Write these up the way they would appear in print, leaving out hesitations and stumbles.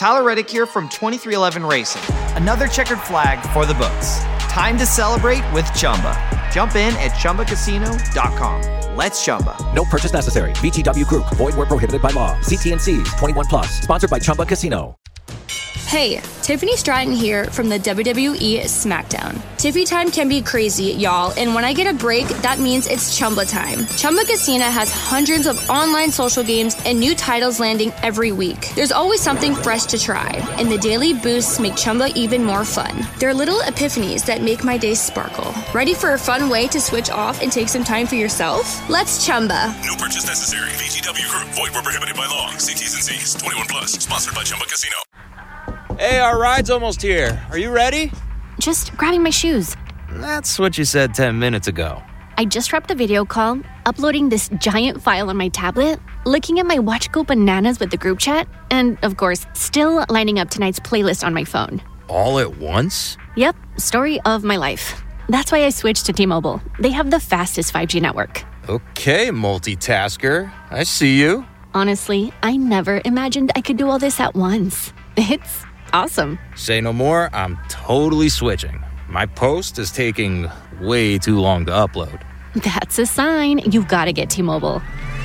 Tyler Reddick here from 2311 Racing. Another checkered flag for the books. Time to celebrate with Chumba. Jump in at ChumbaCasino.com. Let's Chumba. No purchase necessary. VGW Group. Void where prohibited by law. See T&Cs. 21 plus. Sponsored by Chumba Casino. Hey, Tiffany Stratton here from the WWE SmackDown. Tiffy time can be crazy, y'all, and when I get a break, that means it's Chumba time. Chumba Casino has hundreds of online social games and new titles landing every week. There's always something fresh to try, and the daily boosts make Chumba even more fun. They're little epiphanies that make my day sparkle. Ready for a fun way to switch off and take some time for yourself? Let's Chumba. No purchase necessary. VGW Group. Void where prohibited by law. See T's and C's. 21 plus. Sponsored by Chumba Casino. Hey, our ride's almost here. Are you ready? Just grabbing my shoes. That's what you said 10 minutes ago. I just wrapped a video call, uploading this giant file on my tablet, looking at my watch go bananas with the group chat, and, of course, still lining up tonight's playlist on my phone. All at once? Yep, story of my life. That's why I switched to T-Mobile. They have the fastest 5G network. Okay, multitasker. I see you. Honestly, I never imagined I could do all this at once. It's awesome. Say no more, I'm totally switching. My post is taking way too long to upload. That's a sign you've got to get T-Mobile.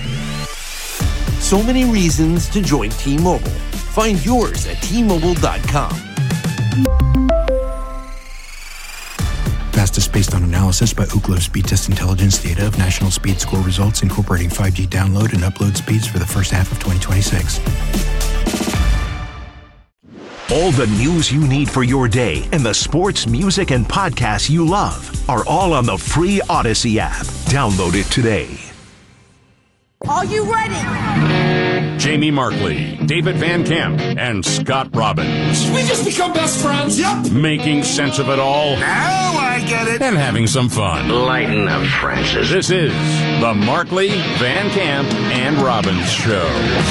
So many reasons to join T-Mobile. Find yours at T-Mobile.com. Fastest based on analysis by Ookla Speed Test Intelligence data of national speed score results incorporating 5G download and upload speeds for the first half of 2026. All the news you need for your day and the sports, music, and podcasts you love are all on the free Odyssey app. Download it today. Are you ready? Jamie Markley, David Van Camp, and Scott Robbins. We just become best friends. Yep. Making sense of it all. Now I get it. And having some fun. Lighten up, Francis. This is the Markley, Van Camp, and Robbins Show.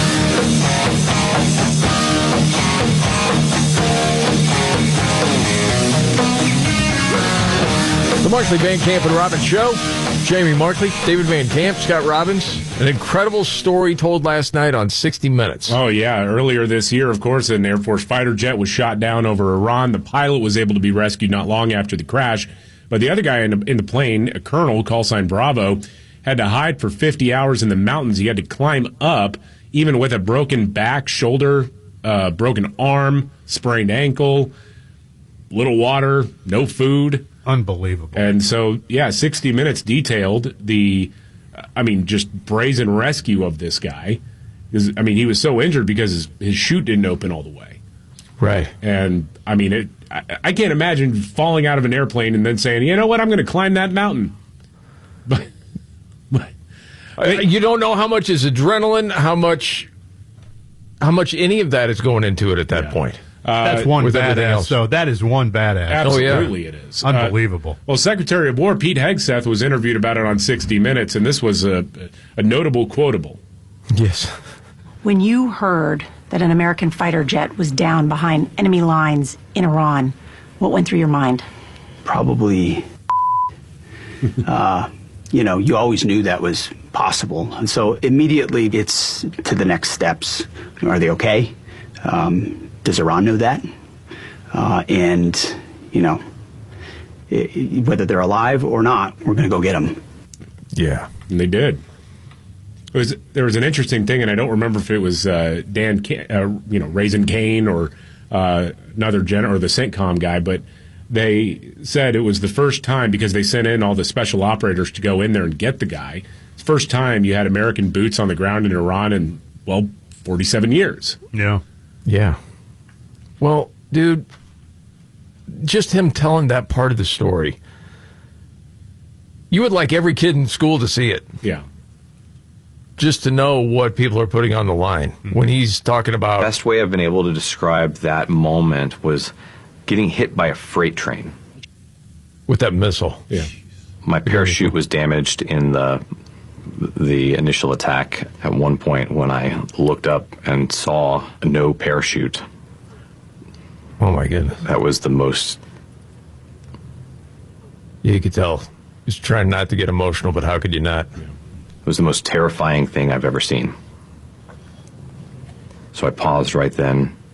The Markley, Van Camp, and Robbins Show. Jamie Markley, David Van Camp, Scott Robbins. An incredible story told last night on 60 Minutes. Oh, yeah. Earlier this year, of course, an Air Force fighter jet was shot down over Iran. The pilot was able to be rescued not long after the crash. But the other guy in the plane, a colonel, call sign Bravo, had to hide for 50 hours in the mountains. He had to climb up, even with a broken back, shoulder, broken arm, sprained ankle, little water, no food. Unbelievable. And so, 60 Minutes detailed just brazen rescue of this guy. He was so injured because his chute didn't open all the way. Right. And, I can't imagine falling out of an airplane and then saying, you know what, I'm going to climb that mountain. But you don't know how much is adrenaline, how much any of that is going into it at that point. That's one badass. So that is one badass. Absolutely, it is. Unbelievable. Well, Secretary of War Pete Hegseth was interviewed about it on 60 Minutes, and this was a notable quotable. Yes. When you heard that an American fighter jet was down behind enemy lines in Iran, what went through your mind? Probably, you always knew that was possible. And so immediately it's to the next steps. Are they okay? Does Iran know that? Whether they're alive or not, we're going to go get them. Yeah, and they did. There was an interesting thing, and I don't remember if it was Raising Cane or another or the CENTCOM guy, but they said it was the first time, because they sent in all the special operators to go in there and get the guy. It's the first time you had American boots on the ground in Iran in 47 years. Yeah. Yeah. Well, dude, just him telling that part of the story, you would like every kid in school to see it. Yeah. Just to know what people are putting on the line when he's talking about... The best way I've been able to describe that moment was getting hit by a freight train. With that missile. Yeah. My parachute was damaged in the initial attack at one point when I looked up and saw no parachute. Oh, my goodness. That was the most... Yeah, you could tell. He's trying not to get emotional, but how could you not? Yeah. It was the most terrifying thing I've ever seen. So I paused right then